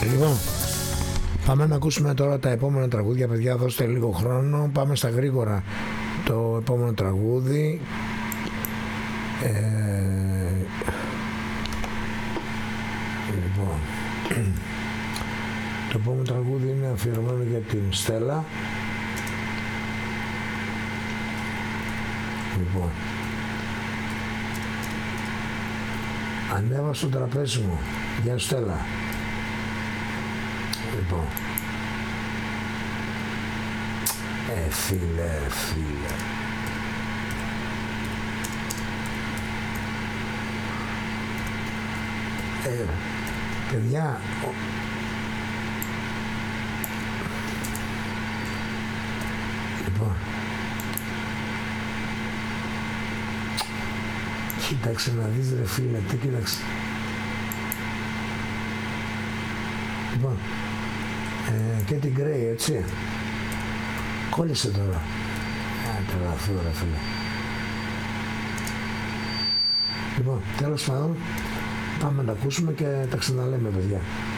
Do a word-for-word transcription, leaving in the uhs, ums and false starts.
Λοιπόν, πάμε να ακούσουμε τώρα τα επόμενα τραγούδια, παιδιά, δώστε λίγο χρόνο. Πάμε στα γρήγορα το επόμενο τραγούδι. Ε, λοιπόν, το επόμενο τραγούδι είναι αφιερωμένο για την Στέλλα. Λοιπόν, ανέβα στο τραπέζι μου για Στέλλα. Λοιπόν, ε φίλε, φίλε, ε, παιδιά, ο... λοιπόν, κοίταξε να δεις ρε φίλε, τι κοίταξε. Λοιπόν, ε, και την Grey, έτσι. Κόλλησε τώρα. Α, τρελαθώ ρε φίλε. Λοιπόν, τέλος πάντων, πάμε να τα ακούσουμε και τα ξαναλέμε, παιδιά.